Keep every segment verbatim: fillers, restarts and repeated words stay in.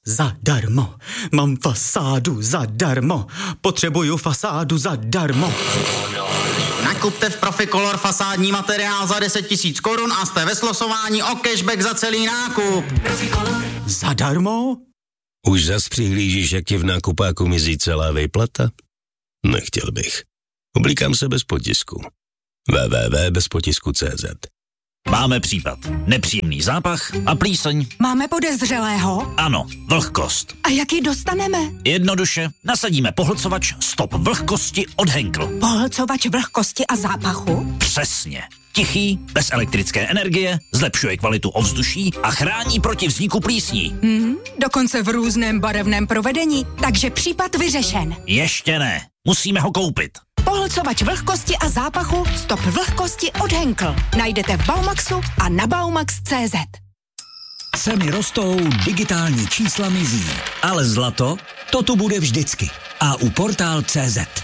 Zadarmo. Mám fasádu zadarmo. Potřebuju fasádu zadarmo. Nakupte v Proficolor fasádní materiál za deset tisíc korun a jste ve slosování o cashback za celý nákup. Proficolor. Zadarmo? Už zas přihlížíš, jak ti v nákupáku mizí celá výplata? Nechtěl bych. Oblíkám se bez potisku. w w w tečka bez potisku tečka c z. Máme případ. Nepříjemný zápach a plíseň. Máme podezřelého? Ano, vlhkost. A jak ji dostaneme? Jednoduše, nasadíme pohlcovač Stop vlhkosti od Henkel. Pohlcovač vlhkosti a zápachu? Přesně. Tichý, bez elektrické energie, zlepšuje kvalitu ovzduší a chrání proti vzniku plísní. Hmm, dokonce v různém barevném provedení, takže případ vyřešen. Ještě ne, musíme ho koupit. Pohlcovač vlhkosti a zápachu Stop vlhkosti od Henkel. Najdete v Baumaxu a na baumax tečka cé zet. Ceny rostou, digitální čísla mizí, ale zlato, to tu bude vždycky. A u portál tečka cé zet.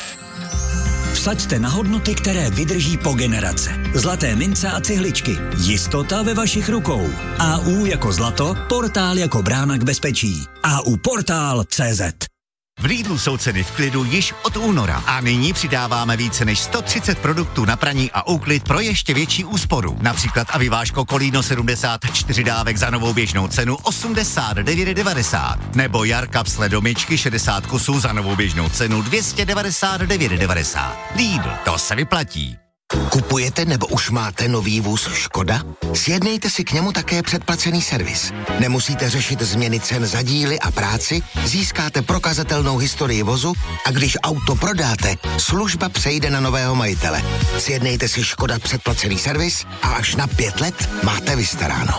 Vsaďte na hodnoty, které vydrží po generace. Zlaté mince a cihličky. Jistota ve vašich rukou. A U jako zlato, portál jako brána k bezpečí. A U portál tečka cé zet. V Lidlu jsou ceny v klidu již od února a nyní přidáváme více než sto třicet produktů na praní a úklid pro ještě větší úsporu. Například avivážko Kolíno sedmdesát čtyři dávek za novou běžnou cenu osmdesát devět devadesát nebo Jar kapsle do myčky šedesát kusů za novou běžnou cenu dvě stě devadesát devět devadesát. Lidl, to se vyplatí. Kupujete nebo už máte nový vůz Škoda? Sjednejte si k němu také předplacený servis. Nemusíte řešit změny cen za díly a práci, získáte prokazatelnou historii vozu a když auto prodáte, služba přejde na nového majitele. Sjednejte si Škoda předplacený servis a až na pět let máte vystaráno.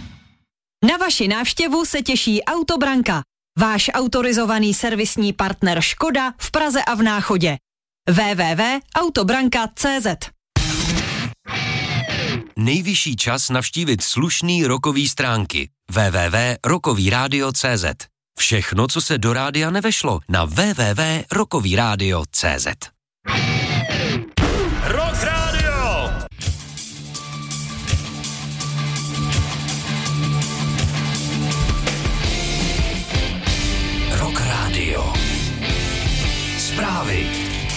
Na vaši návštěvu se těší Autobranka, váš autorizovaný servisní partner Škoda v Praze a v Náchodě. w w w tečka autobranka tečka cé zet. Nejvyšší čas navštívit slušný rokový stránky. w w w tečka rokový rádio tečka cé zet. Všechno, co se do rádia nevešlo, na w w w tečka rokový rádio tečka cé zet. Rock Radio! Rock Radio. Zprávy.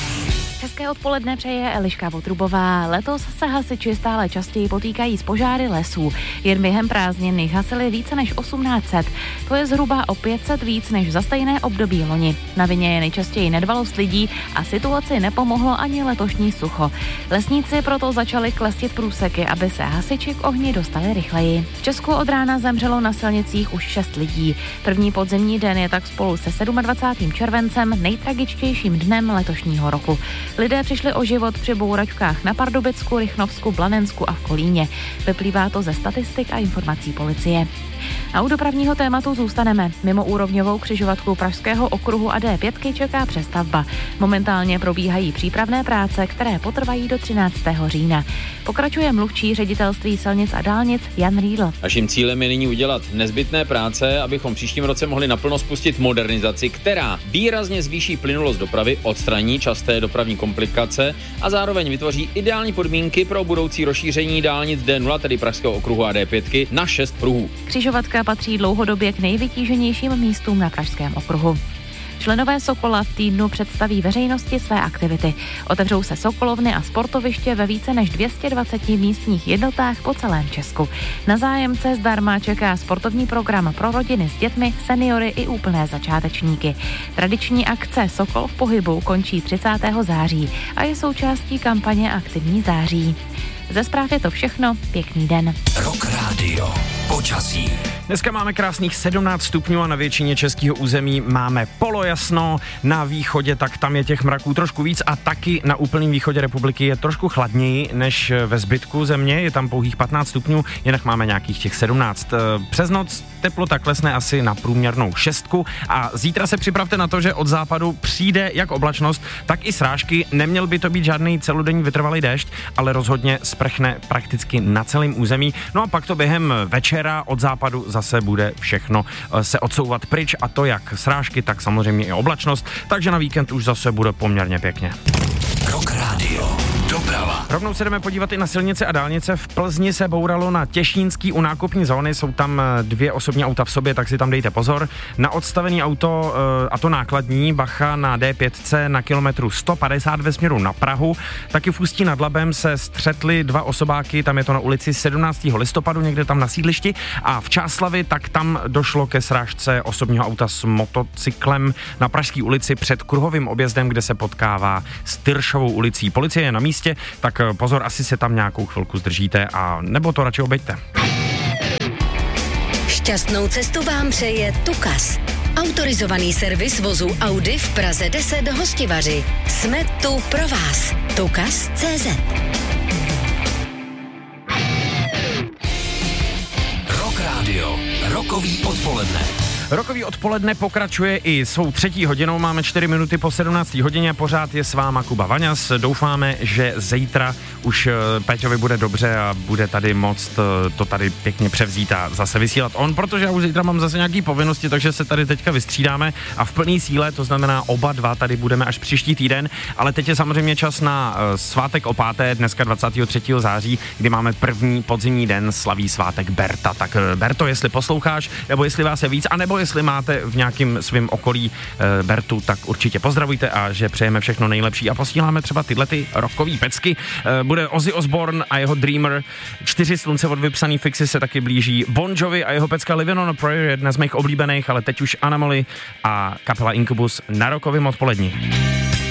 Hezké odpoledne přeje Eliška Votrubová. Letos se hasiči stále častěji potýkají s požáry lesů. Jen během prázdnin jich hasili více než osmnáct set. To je zhruba o pět set víc než za stejné období loni. Na vině je nejčastěji nedbalost lidí a situaci nepomohlo ani letošní sucho. Lesníci proto začali klestit průseky, aby se hasiči k ohni dostali rychleji. V Česku od rána zemřelo na silnicích už šest lidí. První podzimní den je tak spolu se dvacátým sedmým červencem nejtragičtějším dnem letošního roku. Lidé přišli o život při bouračkách na Pardubicku, Rychnovsku, Blanensku a v Kolíně. Vyplývá to ze statistik a informací policie. A u dopravního tématu zůstaneme. Mimoúrovňovou křižovatku Pražského okruhu a D pět čeká přestavba. Momentálně probíhají přípravné práce, které potrvají do třináctého října. Pokračuje mluvčí ředitelství silnic a dálnic Jan Riedl. Naším cílem je nyní udělat nezbytné práce, abychom příštím roce mohli naplno spustit modernizaci, která výrazně zvýší plynulost dopravy, odstraní časté dopravní komplikace a zároveň vytvoří ideální podmínky pro budoucí rozšíření dálnic D nula, tedy Pražského okruhu a D pět na šest pruhů. Křižovatka patří dlouhodobě k nejvytíženějším místům na Pražském okruhu. Členové Sokola v týdnu představí veřejnosti své aktivity. Otevřou se sokolovny a sportoviště ve více než dvě stě dvacet místních jednotách po celém Česku. Na zájemce zdarma čeká sportovní program pro rodiny s dětmi, seniory i úplné začátečníky. Tradiční akce Sokol v pohybu končí třicátého září a je součástí kampaně Aktivní září. Ze zpráv je to všechno, pěkný den. Rock Radio. Počasí. Dneska máme krásných sedmnáct stupňů a na většině českého území máme polojasno. Na východě tak tam je těch mraků trošku víc a taky na úplném východě republiky je trošku chladněji než ve zbytku země. Je tam pouhých patnáct stupňů, jinak máme nějakých těch sedmnáct. Přes noc teplota klesne asi na průměrnou šestku a zítra se připravte na to, že od západu přijde jak oblačnost, tak i srážky. Neměl by to být žádný celodenní vytrvalý déšť, ale rozhodně sprchne prakticky na celém území. No a pak to během večera od západu zase bude všechno se odsouvat pryč a to jak srážky, tak samozřejmě i oblačnost, takže na víkend už zase bude poměrně pěkně. Rock Radio. Dobré Doprava. Rovnou se jdeme podívat i na silnice a dálnice. V Plzni se bouralo na Těšínský u nákupní zóny, jsou tam dvě osobní auta v sobě, tak si tam dejte pozor. Na odstavený auto, a to nákladní, bacha na D pět na kilometru sto padesát ve směru na Prahu. Taky v Ústí nad Labem se střetly dva osobáky, tam je to na ulici sedmnáctého listopadu, někde tam na sídlišti. A v Čáslavi, tak tam došlo ke srážce osobního auta s motocyklem na Pražské ulici před kruhovým objezdem, kde se potkává s Tyršovou ulicí. Policie je na místě, tak pozor, asi se tam nějakou chvilku zdržíte a nebo to radši obejďte. Šťastnou cestu vám přeje Tukas. Autorizovaný servis vozu Audi v Praze deset Hostivaři. Jsme tu pro vás. Tukas tečka cé zet. Rock Radio. Rokový odpoledne. Rokový odpoledne pokračuje i svou třetí hodinou, máme čtyři minuty po sedmnácté hodině, pořád je s váma Kuba Vaňas. Doufáme, že zítra už Péťovi bude dobře a bude tady moct to tady pěkně převzít a zase vysílat on, protože já už zítra mám zase nějaký povinnosti, takže se tady teďka vystřídáme a v plný síle, to znamená oba dva tady budeme až příští týden, ale teď je samozřejmě čas na svátek o páté, dneska dvacátého třetího září, kdy máme první podzimní den, slaví svátek Berta. Tak Berto, jestli posloucháš, nebo jestli vás je víc, anebo jestli máte v nějakým svým okolí e, Bertu, tak určitě pozdravujte a že přejeme všechno nejlepší a posíláme třeba tyhle ty rockový pecky. E, bude Ozzy Osbourne a jeho Dreamer, čtyři slunce od vypsaný fixy se taky blíží, Bon Jovi a jeho pecka Living on a Prayer, jedna z mých oblíbených, ale teď už Anomaly a kapela Incubus na rockovým odpolední.